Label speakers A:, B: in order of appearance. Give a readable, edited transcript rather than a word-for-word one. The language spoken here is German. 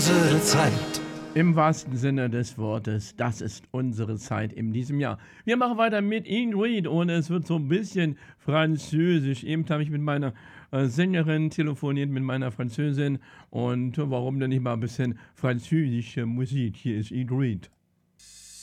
A: unsere Zeit.
B: Im wahrsten Sinne des Wortes, das ist unsere Zeit in diesem Jahr. Wir machen weiter mit Ingrid und es wird so ein bisschen französisch. Eben habe ich mit meiner Sängerin telefoniert, mit meiner Französin. Und warum denn nicht mal ein bisschen französische Musik? Hier ist Ingrid.